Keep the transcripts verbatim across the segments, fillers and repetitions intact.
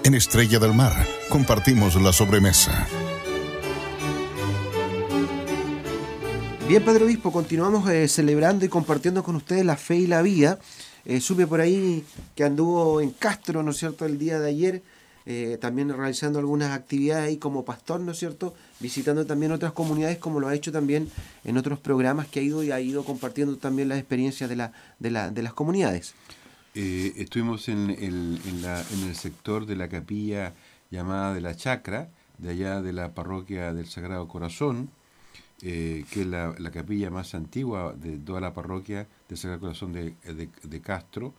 En Estrella del Mar compartimos la sobremesa. Bien, Padre Obispo, continuamos eh, celebrando y compartiendo con ustedes la fe y la vida. Eh, supe por ahí que anduvo en Castro, ¿no es cierto?, el día de ayer, eh, también realizando algunas actividades ahí como pastor, ¿no es cierto?, visitando también otras comunidades, como lo ha hecho también en otros programas que ha ido y ha ido compartiendo también las experiencias de, la, de, la, de las comunidades. Eh, estuvimos en el, en, la, en el sector de la capilla llamada de la Chacra, de allá de la parroquia del Sagrado Corazón, eh, que es la, la capilla más antigua de toda la parroquia del Sagrado Corazón de, de, de Castro,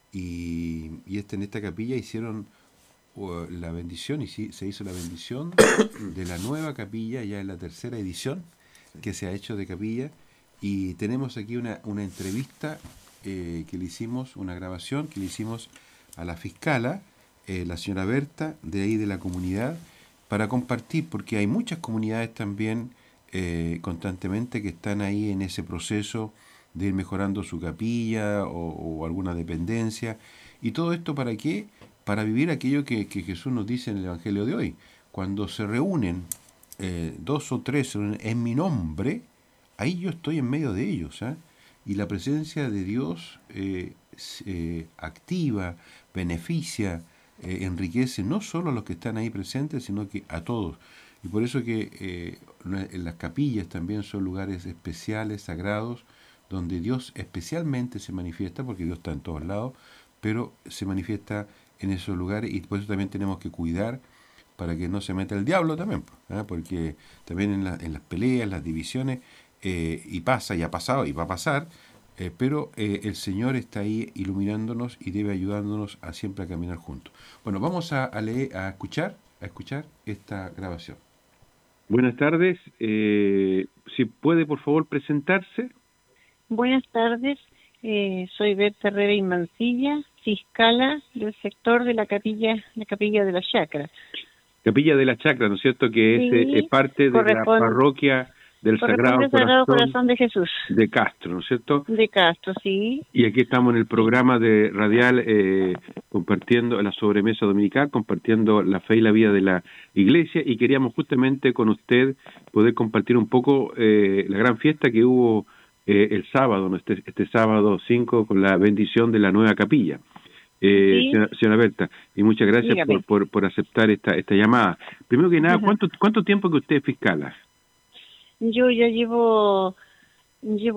y, y este, en esta capilla hicieron uh, la bendición, y sí, se hizo la bendición de la nueva capilla, ya en la tercera edición que se ha hecho de capilla, y tenemos aquí una, una entrevista Eh, que le hicimos, una grabación que le hicimos a la fiscala, eh, la señora Berta, de ahí de la comunidad, para compartir, porque hay muchas comunidades también eh, constantemente que están ahí en ese proceso de ir mejorando su capilla o, o alguna dependencia, y todo esto ¿para qué? Para vivir aquello que, que Jesús nos dice en el Evangelio de hoy. Cuando se reúnen eh, dos o tres en mi nombre, ahí yo estoy en medio de ellos, ¿eh? Y la presencia de Dios eh, eh, activa, beneficia, eh, enriquece no solo a los que están ahí presentes, sino que a todos. Y por eso que eh, en las capillas también son lugares especiales, sagrados, donde Dios especialmente se manifiesta, porque Dios está en todos lados, pero se manifiesta en esos lugares, y por eso también tenemos que cuidar para que no se meta el diablo también, ¿eh? Porque también en, la, en las peleas, las divisiones, Eh, y pasa, y ha pasado, y va a pasar, eh, pero eh, el Señor está ahí iluminándonos y debe ayudándonos a siempre a caminar juntos. Bueno, vamos a, a leer, a escuchar, a escuchar esta grabación. Buenas tardes, eh, si puede por favor presentarse. Buenas tardes, eh, soy Berta Herrera y Mancilla, fiscala del sector de la capilla, la capilla de la Chacra. Capilla de la Chacra, ¿no es cierto?, que es, Sí, es parte de la parroquia del Sagrado Corazón, Sagrado Corazón de Jesús de Castro, ¿no es cierto? De Castro, sí. Y aquí estamos en el programa de radial eh, compartiendo la sobremesa dominical, compartiendo la fe y la vida de la iglesia, y queríamos justamente con usted poder compartir un poco eh, la gran fiesta que hubo eh, el sábado, ¿no? este, este sábado cinco, con la bendición de la nueva capilla. Eh, sí. señora, señora Berta, y muchas gracias por, por, por aceptar esta, esta llamada. Primero que nada, uh-huh. ¿cuánto, ¿cuánto tiempo que usted es fiscala? Yo ya llevo, llevo